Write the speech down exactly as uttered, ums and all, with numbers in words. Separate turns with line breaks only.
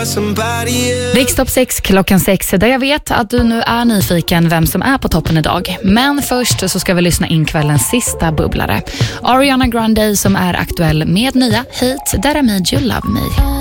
Riksstopp sex klockan sex, där jag vet att du nu är nyfiken vem som är på toppen idag. Men först så ska vi lyssna in kvällens sista bubblare. Ariana Grande som är aktuell med nya Hate That I Made You Love Me.